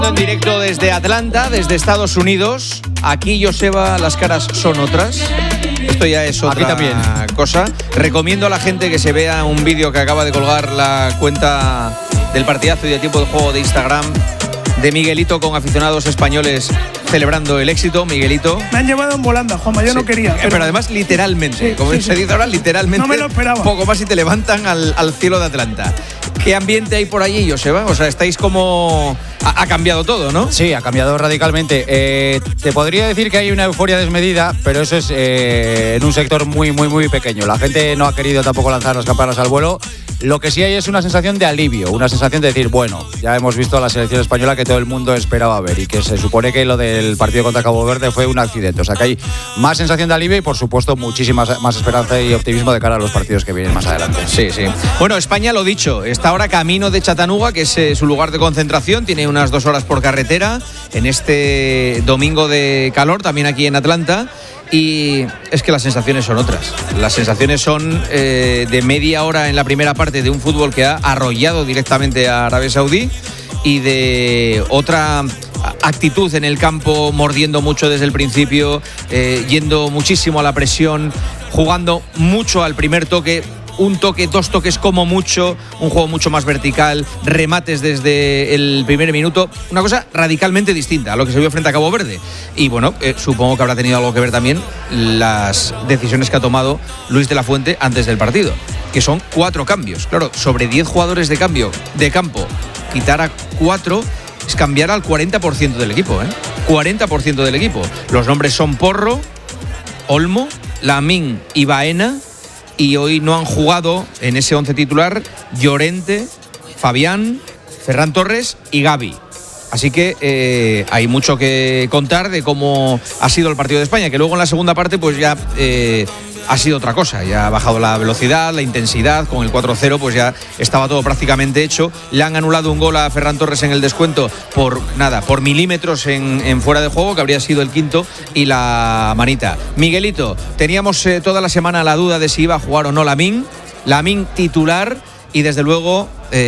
En directo desde Atlanta, desde Estados Unidos. Aquí, Joseba, las caras son otras. Esto ya es otra cosa. Recomiendo a la gente que se vea un vídeo que acaba de colgar la cuenta del partidazo y de tiempo de juego de Instagram de Miguelito con aficionados españoles celebrando el éxito. Miguelito. Me han llevado en volanda, Juanma, yo no quería. Pero además literalmente, como se dice ahora, literalmente. No me lo esperaba. Poco más y te levantan al cielo de Atlanta. ¿Qué ambiente hay por allí, Joseba? O sea, estáis como... Ha cambiado todo, ¿no? Sí, ha cambiado radicalmente. Te podría decir que hay una euforia desmedida, pero eso es en un sector muy pequeño. La gente no ha querido tampoco lanzar las campanas al vuelo. Lo que sí hay es una sensación de alivio, una sensación de decir, bueno, ya hemos visto a la selección española que todo el mundo esperaba ver y que se supone que lo del partido contra Cabo Verde fue un accidente. O sea que hay más sensación de alivio y, por supuesto, muchísima más esperanza y optimismo de cara a los partidos que vienen más adelante. Sí. Bueno, España, lo dicho, está ahora camino de Chattanooga, que es su lugar de concentración. Tiene unas 2 horas por carretera en este domingo de calor, también aquí en Atlanta. Y es que las sensaciones son otras. Las sensaciones son de media hora en la primera parte de un fútbol que ha arrollado directamente a Arabia Saudí y de otra actitud en el campo, mordiendo mucho desde el principio, yendo muchísimo a la presión, jugando mucho al primer toque. Un toque, 2 toques como mucho, un juego mucho más vertical, remates desde el primer minuto, una cosa radicalmente distinta a lo que se vio frente a Cabo Verde. Y bueno, supongo que habrá tenido algo que ver también las decisiones que ha tomado Luis de la Fuente antes del partido, que son 4 cambios. Claro, sobre 10 jugadores de campo, quitar a 4 es cambiar al 40% del equipo, 40% del equipo. Los nombres son Porro, Olmo, Lamín y Baena. Y hoy no han jugado en ese 11 titular Llorente, Fabián, Ferran Torres y Gavi. Así que hay mucho que contar de cómo ha sido el partido de España, que luego en la segunda parte pues ya ha sido otra cosa. Ya ha bajado la velocidad, la intensidad. Con el 4-0 pues ya estaba todo prácticamente hecho. Le han anulado un gol a Ferran Torres en el descuento por milímetros en fuera de juego, que habría sido el quinto, y la manita. Miguelito, teníamos toda la semana la duda de si iba a jugar o no Lamín titular, y desde luego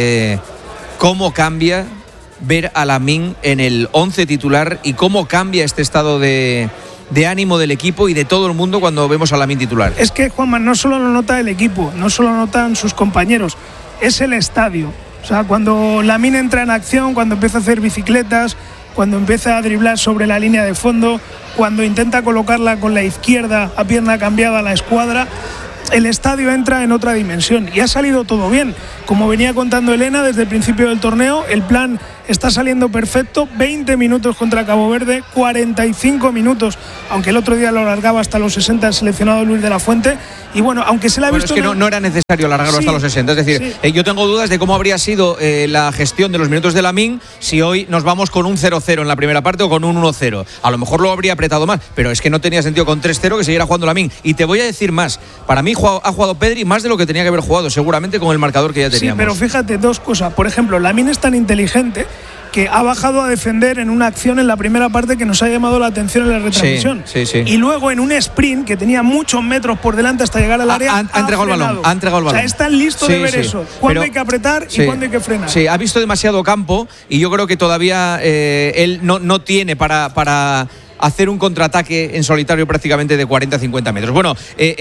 cómo cambia ver a Lamín en el 11 titular y cómo cambia este estado de ánimo del equipo y de todo el mundo cuando vemos a Lamín titular. Es que, Juanma, no solo lo nota el equipo, no solo lo notan sus compañeros, es el estadio. O sea, cuando Lamín entra en acción, cuando empieza a hacer bicicletas, cuando empieza a driblar sobre la línea de fondo, cuando intenta colocarla con la izquierda a pierna cambiada a la escuadra, el estadio entra en otra dimensión y ha salido todo bien. Como venía contando Elena desde el principio del torneo, el plan está saliendo perfecto. 20 minutos contra Cabo Verde, 45 minutos, aunque el otro día lo alargaba hasta los 60 el seleccionado Luis de la Fuente. Y bueno, aunque se le ha visto... Es que no era necesario alargarlo hasta los 60. Es decir, yo tengo dudas de cómo habría sido la gestión de los minutos de Lamín si hoy nos vamos con un 0-0 en la primera parte o con un 1-0. A lo mejor lo habría apretado más, pero es que no tenía sentido con 3-0 que siguiera jugando Lamín. Y te voy a decir más. Para mí ha jugado Pedri más de lo que tenía que haber jugado, seguramente con el marcador que ya teníamos. Sí, pero fíjate, 2 cosas. Por ejemplo, Lamín es tan inteligente que ha bajado a defender en una acción en la primera parte que nos ha llamado la atención en la retransmisión. Sí. Y luego en un sprint que tenía muchos metros por delante hasta llegar al área, ha entregado el balón. O sea, están listos de ver eso. Cuándo hay que apretar y cuándo hay que frenar. Sí, ha visto demasiado campo y yo creo que todavía él no tiene para hacer un contraataque en solitario prácticamente de 40-50 metros. Bueno,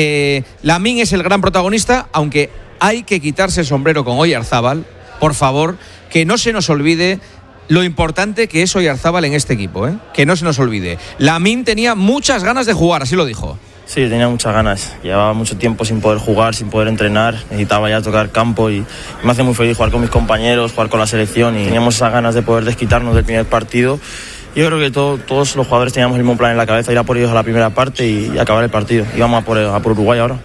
Lamín es el gran protagonista, aunque hay que quitarse el sombrero con Oyarzábal, por favor, que no se nos olvide lo importante que es Oyarzábal en este equipo, que no se nos olvide. Lamín tenía muchas ganas de jugar, así lo dijo. Sí, tenía muchas ganas. Llevaba mucho tiempo sin poder jugar, sin poder entrenar. Necesitaba ya tocar campo y me hace muy feliz jugar con mis compañeros, jugar con la selección, y teníamos esas ganas de poder desquitarnos del primer partido. Yo creo que todos los jugadores teníamos el mismo plan en la cabeza, ir a por ellos a la primera parte y acabar el partido. Y vamos a por Uruguay ahora.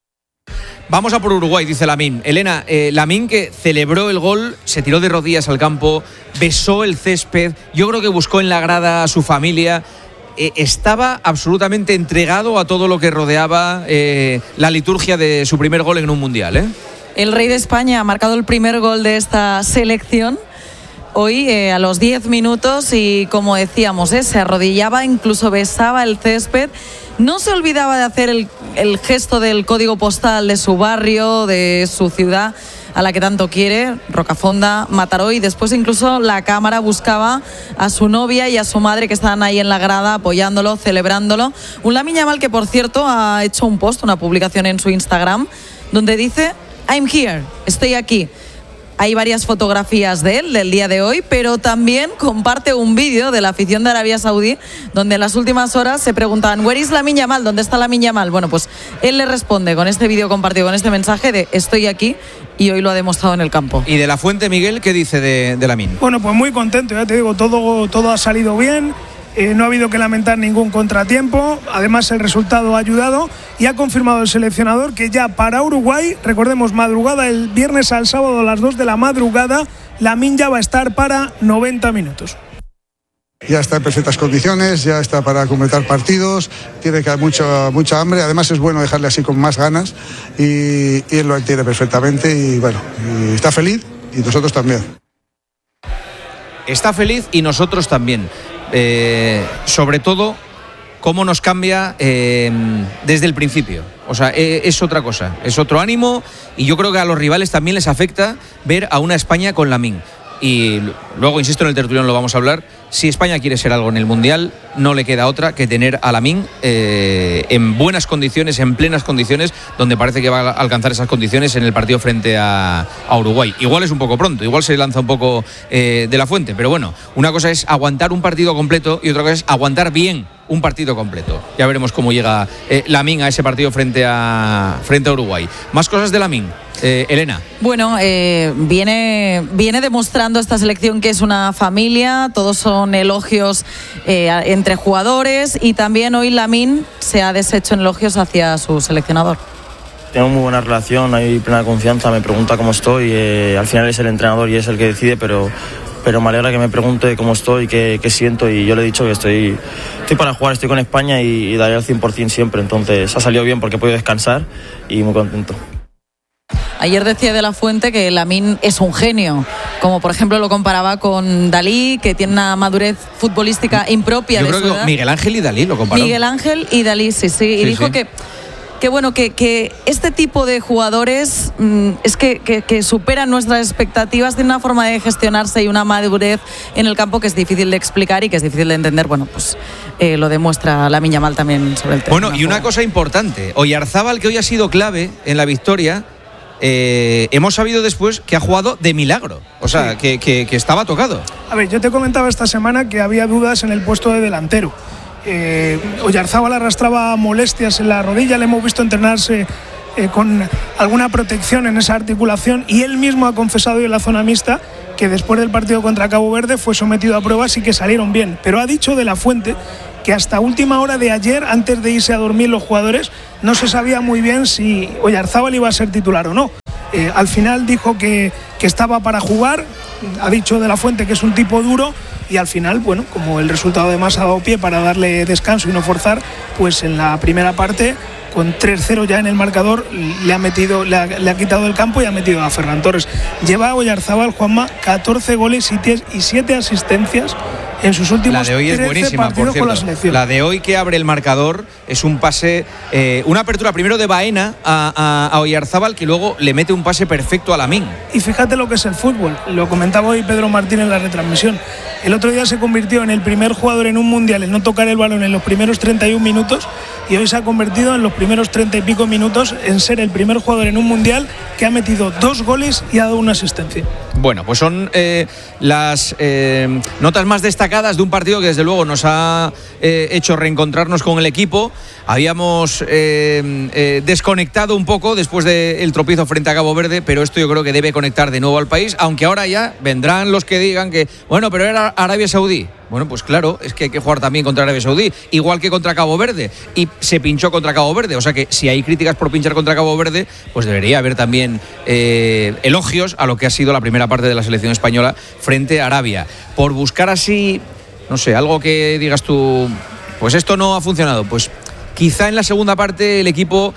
Vamos a por Uruguay, dice Lamín. Elena, Lamín, que celebró el gol, se tiró de rodillas al campo, besó el césped, yo creo que buscó en la grada a su familia, estaba absolutamente entregado a todo lo que rodeaba la liturgia de su primer gol en un mundial. El rey de España ha marcado el primer gol de esta selección hoy a los 10 minutos y, como decíamos, se arrodillaba, incluso besaba el césped. No se olvidaba de hacer el gesto del código postal de su barrio, de su ciudad. a la que tanto quiere, Rocafonda, Mataró, y después incluso la cámara buscaba a su novia y a su madre que estaban ahí en la grada apoyándolo, celebrándolo. Un Lamine Yamal que, por cierto, ha hecho un post, una publicación en su Instagram, donde dice I'm here, estoy aquí. Hay varias fotografías de él del día de hoy, pero también comparte un vídeo de la afición de Arabia Saudí donde en las últimas horas se preguntaban ¿Where is Lamine Yamal? ¿Dónde está Lamine Yamal? Bueno, pues él le responde con este vídeo compartido, con este mensaje de estoy aquí, y hoy lo ha demostrado en el campo. ¿Y de la Fuente, Miguel, qué dice de Lamine? Bueno, pues muy contento, ya te digo, todo ha salido bien. No ha habido que lamentar ningún contratiempo, además el resultado ha ayudado y ha confirmado el seleccionador que ya para Uruguay, recordemos madrugada el viernes al sábado a las 2 de la madrugada, Lamine ya va a estar para 90 minutos. Ya está en perfectas condiciones, ya está para completar partidos, tiene que haber mucha hambre, además es bueno dejarle así con más ganas y él lo entiende perfectamente y bueno, y está feliz y nosotros también. Está feliz y nosotros también. Sobre todo cómo nos cambia desde el principio. O sea, es otra cosa, es otro ánimo, y yo creo que a los rivales también les afecta ver a una España con Lamine. Y luego, insisto, en el tertulión lo vamos a hablar, si España quiere ser algo en el Mundial, no le queda otra que tener a Lamine en buenas condiciones, en plenas condiciones, donde parece que va a alcanzar esas condiciones en el partido frente a Uruguay. Igual es un poco pronto, igual se lanza un poco de la Fuente, pero bueno, una cosa es aguantar un partido completo y otra cosa es aguantar bien un partido completo. Ya veremos cómo llega Lamine a ese partido frente a Uruguay. Más cosas de Lamine. Elena. Bueno, viene demostrando esta selección que es una familia, todos son elogios entre jugadores, y también hoy Lamine se ha deshecho en elogios hacia su seleccionador. Tengo muy buena relación, hay plena confianza, me pregunta cómo estoy, al final es el entrenador y es el que decide, pero me alegra que me pregunte cómo estoy, qué siento, y yo le he dicho que estoy para jugar, estoy con España y daré al 100% siempre, entonces ha salido bien porque he podido descansar y muy contento. Ayer decía de la Fuente que Lamine es un genio, como por ejemplo lo comparaba con Dalí, que tiene una madurez futbolística impropia. Yo de creo su que edad. Miguel Ángel y Dalí lo comparó. Miguel Ángel y Dalí, sí. Y dijo sí. Que bueno, que este tipo de jugadores es que superan nuestras expectativas, tienen una forma de gestionarse y una madurez en el campo que es difícil de explicar y que es difícil de entender. Bueno, pues lo demuestra Lamine Yamal también sobre el tema. Bueno, y una cosa importante, Oyarzábal, que hoy ha sido clave en la victoria, hemos sabido después que ha jugado de milagro, o sea, sí. que estaba tocado. A ver, yo te comentaba esta semana que había dudas en el puesto de delantero. Oyarzábal arrastraba molestias en la rodilla, le hemos visto entrenarse con alguna protección en esa articulación, y él mismo ha confesado en la zona mixta que después del partido contra Cabo Verde fue sometido a pruebas y que salieron bien, pero ha dicho de la Fuente que hasta última hora de ayer, antes de irse a dormir los jugadores, no se sabía muy bien si Oyarzábal iba a ser titular o no. Al final dijo que estaba para jugar, ha dicho de la Fuente que es un tipo duro, y al final, bueno, como el resultado además ha dado pie para darle descanso y no forzar, pues en la primera parte, con 3-0 ya en el marcador, le ha quitado el campo y ha metido a Ferran Torres. Lleva a Oyarzábal, Juanma, 14 goles y 7 asistencias en sus últimos 13 partidos. La de hoy es buenísima, por cierto. Con la selección. La de hoy, que abre el marcador, es un pase, una apertura primero de Baena a Oyarzábal, que luego le mete un pase perfecto a Lamine. Y fíjate lo que es el fútbol, lo comentaba hoy Pedro Martín en la retransmisión. El otro día se convirtió en el primer jugador en un mundial en no tocar el balón en los primeros 31 minutos, y hoy se ha convertido en los primeros 30 y pico minutos en ser el primer jugador en un mundial que ha metido 2 goles y ha dado una asistencia. Bueno, pues son las notas más destacadas de un partido que desde luego nos ha hecho reencontrarnos con el equipo. Habíamos desconectado un poco después del tropiezo frente a Cabo Verde, pero esto yo creo que debe conectar de nuevo al país, aunque ahora ya vendrán los que digan que, bueno, pero era Arabia Saudí. Bueno, pues claro, es que hay que jugar también contra Arabia Saudí, igual que contra Cabo Verde, y se pinchó contra Cabo Verde, o sea que si hay críticas por pinchar contra Cabo Verde, pues debería haber también elogios a lo que ha sido la primera parte de la selección española frente a Arabia. Por buscar así, no sé, algo que digas tú, pues esto no ha funcionado, pues quizá en la segunda parte el equipo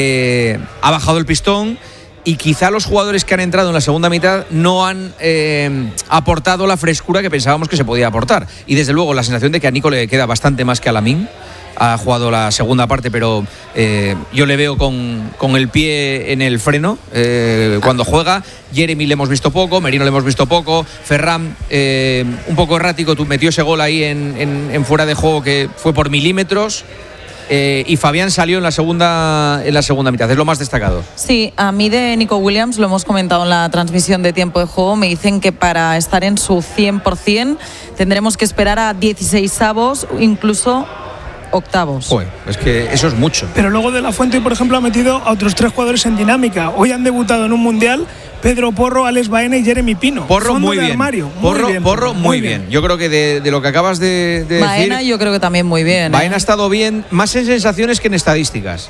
ha bajado el pistón, y quizá los jugadores que han entrado en la segunda mitad no han aportado la frescura que pensábamos que se podía aportar. Y desde luego la sensación de que a Nico le queda bastante más que a Lamine. ha jugado la segunda parte, pero yo le veo con el pie en el freno cuando juega. Jeremy le hemos visto poco, Merino le hemos visto poco, Ferran un poco errático, metió ese gol ahí en fuera de juego que fue por milímetros. Y Fabián salió en la segunda mitad, es lo más destacado. Sí, a mí de Nico Williams, lo hemos comentado en la transmisión de tiempo de juego, me dicen que para estar en su 100% tendremos que esperar a 16avos, incluso octavos. Joder, es que eso es mucho. Pero luego De La Fuente, por ejemplo, ha metido a otros 3 jugadores en dinámica. Hoy han debutado en un mundial Pedro Porro, Alex Baena y Jeremy Pino. Porro Fondo muy de bien. armario. Porro muy bien. Yo creo que de lo que acabas de Baena, decir, yo creo que también muy bien. Baena ha estado bien, más en sensaciones que en estadísticas.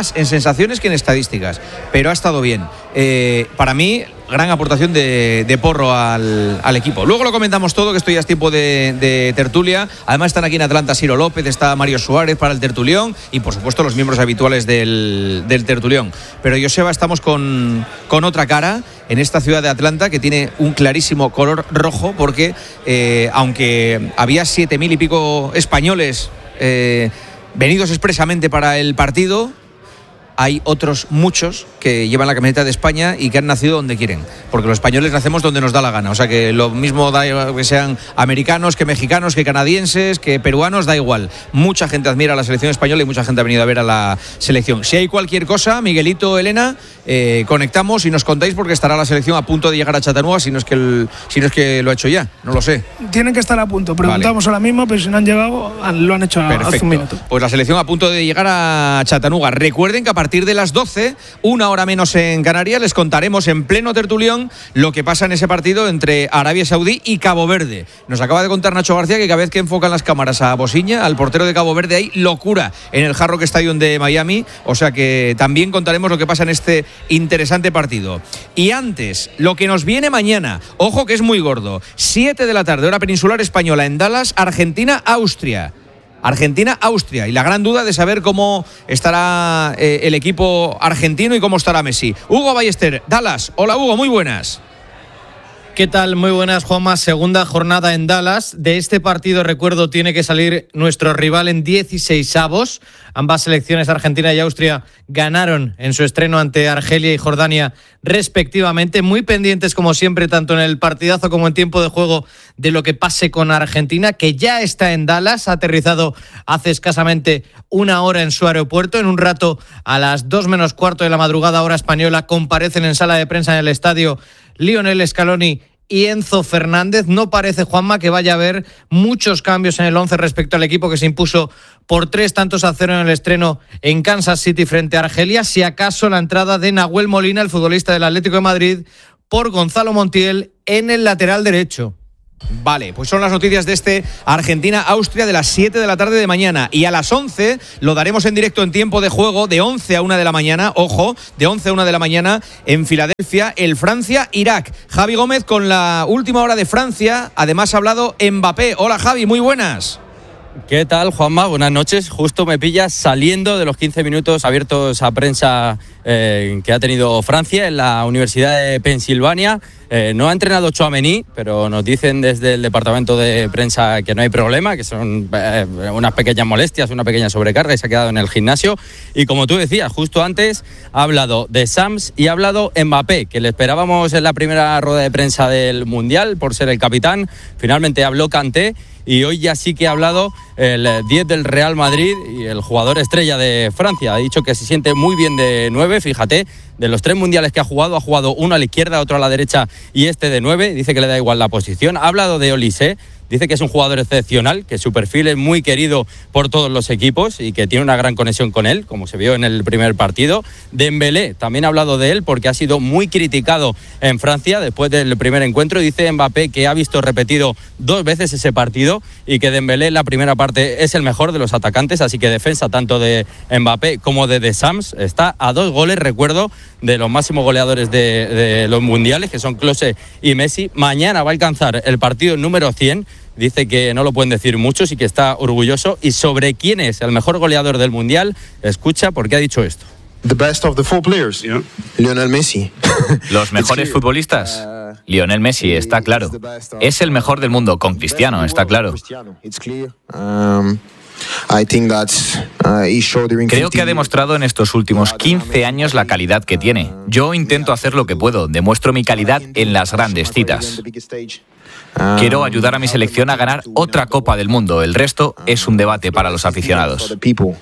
Pero ha estado bien. Para mí, gran aportación de Porro al equipo. Luego lo comentamos todo, que esto ya es tiempo de tertulia. Además están aquí en Atlanta Ciro López, está Mario Suárez para el tertulión y por supuesto los miembros habituales del tertulión. Pero Joseba, estamos con otra cara en esta ciudad de Atlanta que tiene un clarísimo color rojo porque aunque había 7.000 y pico españoles venidos expresamente para el partido, hay otros muchos que llevan la camiseta de España y que han nacido donde quieren, porque los españoles nacemos donde nos da la gana, o sea que lo mismo da que sean americanos, que mexicanos, que canadienses, que peruanos, da igual. Mucha gente admira a la selección española y mucha gente ha venido a ver a la selección. Si hay cualquier cosa, Miguelito, Elena, conectamos y nos contáis, porque estará la selección a punto de llegar a Chattanooga, si no es que lo ha hecho ya, no lo sé. Tienen que estar a punto, preguntamos ahora mismo, pero si no han llegado, lo han hecho hace un minuto. Pues la selección a punto de llegar a Chattanooga. Recuerden que a partir de las 12, una hora menos en Canarias, les contaremos en pleno tertulión lo que pasa en ese partido entre Arabia Saudí y Cabo Verde. Nos acaba de contar Nacho García que cada vez que enfocan las cámaras a Bosiña, al portero de Cabo Verde, hay locura en el Hard Rock Stadium de Miami, o sea que también contaremos lo que pasa en este interesante partido. Y antes, lo que nos viene mañana, ojo que es muy gordo, 7 de la tarde, hora peninsular española, en Dallas, Argentina-Austria, y la gran duda de saber cómo estará el equipo argentino y cómo estará Messi. Hugo Ballester, Dallas. Hola Hugo, muy buenas. ¿Qué tal? Muy buenas, Juanma. Segunda jornada en Dallas. De este partido, recuerdo, tiene que salir nuestro rival en 16avos. Ambas selecciones, Argentina y Austria, ganaron en su estreno ante Argelia y Jordania respectivamente. Muy pendientes, como siempre, tanto en el partidazo como en tiempo de juego, de lo que pase con Argentina, que ya está en Dallas. Ha aterrizado hace escasamente una hora en su aeropuerto. En un rato, a las 2 menos cuarto de la madrugada, hora española, comparecen en sala de prensa en el estadio Lionel Scaloni y Enzo Fernández. No parece, Juanma, que vaya a haber muchos cambios en el 11 respecto al equipo que se impuso por 3-0 en el estreno en Kansas City frente a Argelia. Si acaso la entrada de Nahuel Molina, el futbolista del Atlético de Madrid, por Gonzalo Montiel en el lateral derecho. Vale, pues son las noticias de este Argentina-Austria de las 7 de la tarde de mañana. Y a las 11 lo daremos en directo en tiempo de juego, de 11 a 1 de la mañana. Ojo, de 11 a 1 de la mañana en Filadelfia, el Francia-Irak. Javi Gómez con la última hora de Francia. Además ha hablado Mbappé. Hola Javi, muy buenas. ¿Qué tal, Juanma? Buenas noches. Justo me pillas saliendo de los 15 minutos abiertos a prensa que ha tenido Francia en la Universidad de Pensilvania. No ha entrenado Tchouaméni, pero nos dicen desde el departamento de prensa que no hay problema, que son unas pequeñas molestias, una pequeña sobrecarga, y se ha quedado en el gimnasio. Y como tú decías, justo antes ha hablado de Sams y ha hablado Mbappé, que le esperábamos en la primera rueda de prensa del Mundial por ser el capitán. Finalmente habló Kanté. Y hoy ya sí que ha hablado el 10 del Real Madrid y el jugador estrella de Francia. Ha dicho que se siente muy bien de 9, fíjate, de los 3 mundiales que ha jugado uno a la izquierda, otro a la derecha y este de 9. Dice que le da igual la posición. Ha hablado de Olise. Dice que es un jugador excepcional, que su perfil es muy querido por todos los equipos y que tiene una gran conexión con él, como se vio en el primer partido. Dembélé también ha hablado de él porque ha sido muy criticado en Francia después del primer encuentro. Dice Mbappé que ha visto repetido 2 veces ese partido y que Dembélé en la primera parte es el mejor de los atacantes, así que defensa tanto de Mbappé como de Sams. Está a 2 goles, recuerdo, de los máximos goleadores de los mundiales, que son Klose y Messi. Mañana va a alcanzar el partido número 100. Dice que no lo pueden decir muchos y que está orgulloso. Y sobre quién es el mejor goleador del Mundial, escucha porque ha dicho esto. The best of the 4 players, yeah. Lionel Messi. Los mejores futbolistas. Lionel Messi, está claro. Es el mejor del mundo, con Cristiano, está claro. Creo que ha demostrado en estos últimos 15 años la calidad que tiene. Yo intento hacer lo que puedo, demuestro mi calidad en las grandes citas. Quiero ayudar a mi selección a ganar otra Copa del Mundo. El resto es un debate para los aficionados.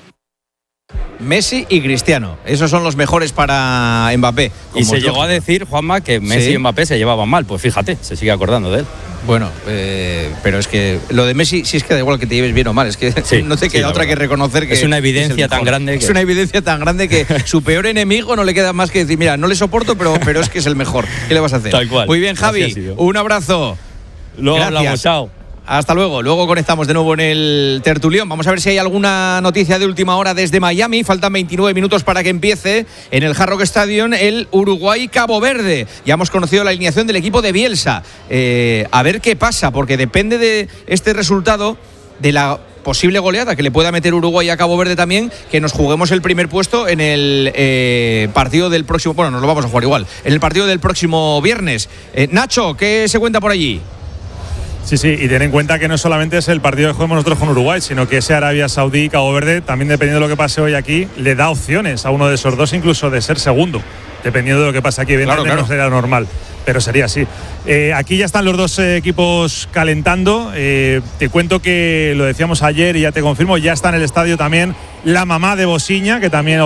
Messi y Cristiano, esos son los mejores para Mbappé. Y se llegó a decir, Juanma, que Messi y Mbappé se llevaban mal. Pues fíjate, se sigue acordando de él. Bueno, pero es que lo de Messi sí es que da igual que te lleves bien o mal, es que no te queda otra que reconocer que es una evidencia tan grande. Es una evidencia tan grande que su peor enemigo no le queda más que decir, mira, no le soporto, pero es que es el mejor. ¿Qué le vas a hacer? Tal cual. Muy bien, Javi, un abrazo. Luego hablamos, chao. Hasta luego. Luego conectamos de nuevo en el tertulión. Vamos a ver si hay alguna noticia de última hora desde Miami. Faltan 29 minutos para que empiece en el Hard Rock Stadium el Uruguay-Cabo Verde. Ya hemos conocido la alineación del equipo de Bielsa. A ver qué pasa, porque depende de este resultado, de la posible goleada que le pueda meter Uruguay a Cabo Verde también, que nos juguemos el primer puesto en el partido del próximo... Bueno, nos lo vamos a jugar igual. En el partido del próximo viernes. Nacho, ¿qué se cuenta por allí? Sí, y ten en cuenta que no solamente es el partido que juguemos nosotros con Uruguay, sino que ese Arabia Saudí y Cabo Verde, también dependiendo de lo que pase hoy aquí, le da opciones a uno de esos dos, incluso de ser segundo, dependiendo de lo que pase aquí. Evidentemente no sería normal, pero sería así. Aquí ya están los dos equipos calentando. Te cuento que lo decíamos ayer y ya te confirmo, ya está en el estadio también la mamá de Bosiña, que también